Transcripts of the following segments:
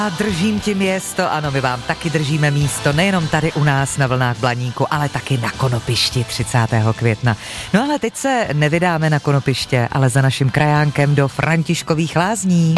A držím ti město, ano, my vám taky držíme místo, nejenom tady u nás na vlnách Blaníku, ale taky na Konopišti 30. května. No ale teď se nevydáme na Konopiště, ale za naším krajánkem do Františkových Lázní.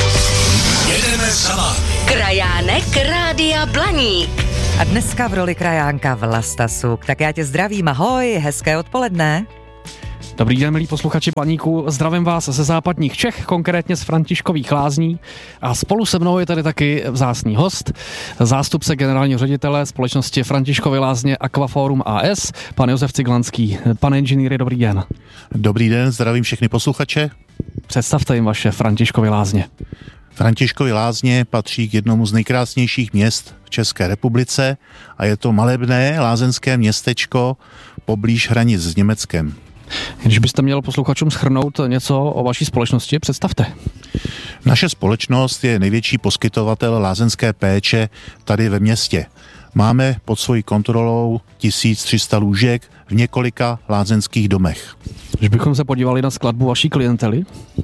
Jedeme za vámi. Krajánek Rádia Blaník. A dneska v roli krajánka Vlasta Suk. Tak já tě zdravím, ahoj, hezké odpoledne. Dobrý den, milí posluchači Blaníku, zdravím vás ze západních Čech, konkrétně z Františkových Lázní a spolu se mnou je tady taky vzácný host, zástupce generálního ředitele společnosti Františkovy Lázně Aquaforum AS, pan Josef Ciglanský. Pane inženýri, dobrý den. Dobrý den, zdravím všechny posluchače. Představte jim vaše Františkovy Lázně. Františkovy Lázně patří k jednomu z nejkrásnějších měst v České republice a je to malebné lázeňské městečko poblíž hranic s Německem. Když byste měl posluchačům shrnout něco o vaší společnosti, představte. Naše společnost je největší poskytovatel lázeňské péče tady ve městě. Máme pod svojí kontrolou 1300 lůžek v několika lázeňských domech. Když bychom se podívali na skladbu vaší klientely?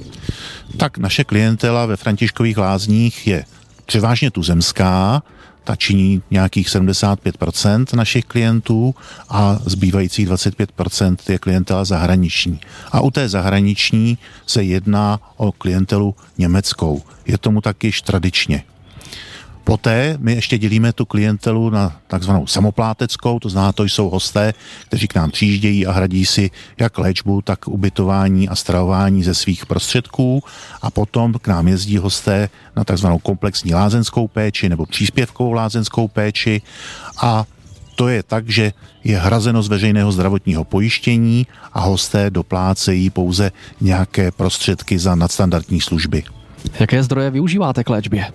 Tak naše klientela ve Františkových Lázních je převážně tuzemská, ta činí nějakých 75% našich klientů a zbývajících 25% je klientela zahraniční. A u té zahraniční se jedná o klientelu německou. Je tomu tak již tradičně. Poté my ještě dělíme tu klientelu na takzvanou samopláteckou, to znamená, to jsou hosté, kteří k nám přijíždějí a hradí si jak léčbu, tak ubytování a stravování ze svých prostředků a potom k nám jezdí hosté na takzvanou komplexní lázeňskou péči nebo příspěvkovou lázeňskou péči a to je tak, že je hrazeno z veřejného zdravotního pojištění a hosté doplácejí pouze nějaké prostředky za nadstandardní služby. Jaké zdroje využíváte k léčbě?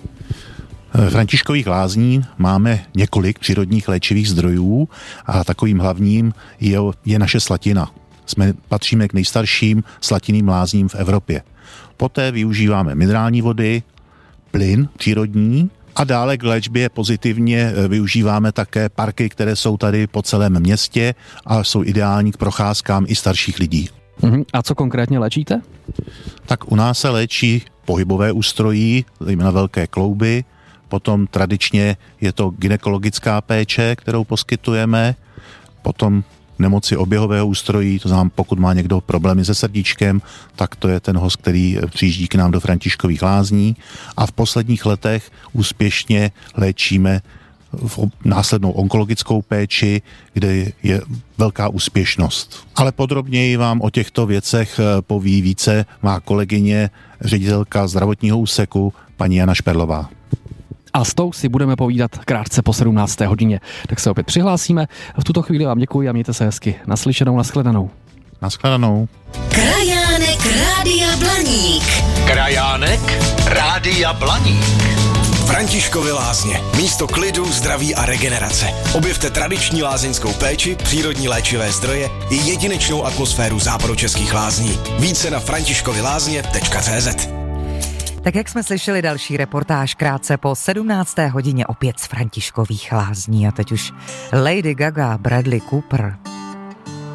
V Františkových Lázní máme několik přírodních léčivých zdrojů a takovým hlavním je naše slatina. Patříme k nejstarším slatinným lázním v Evropě. Poté využíváme minerální vody, plyn přírodní a dále k léčbě pozitivně využíváme také parky, které jsou tady po celém městě a jsou ideální k procházkám i starších lidí. A co konkrétně léčíte? Tak u nás se léčí pohybové ústrojí, zejména velké klouby. Potom tradičně je to gynekologická péče, kterou poskytujeme, potom nemoci oběhového ústrojí, to znamená, pokud má někdo problémy se srdíčkem, tak to je ten host, který přijíždí k nám do Františkových Lázní a v posledních letech úspěšně léčíme následnou onkologickou péči, kde je velká úspěšnost. Ale podrobněji vám o těchto věcech poví více má kolegyně, ředitelka zdravotního úseku, paní Jana Šperlová. A s tou si budeme povídat krátce po 17. hodině. Tak se opět přihlásíme. V tuto chvíli vám děkuji a mějte se hezky. Naslyšenou, nashledanou. Nashledanou. Krajánek Rádia Blaník. Krajánek Rádia Blaník. Františkovy Lázně. Místo klidu, zdraví a regenerace. Objevte tradiční lázeňskou péči, přírodní léčivé zdroje i jedinečnou atmosféru západočeských lázní. Více na františkovylázně.cz. Tak jak jsme slyšeli, další reportáž krátce po 17. hodině opět z Františkových Lázní a teď už Lady Gaga, Bradley Cooper.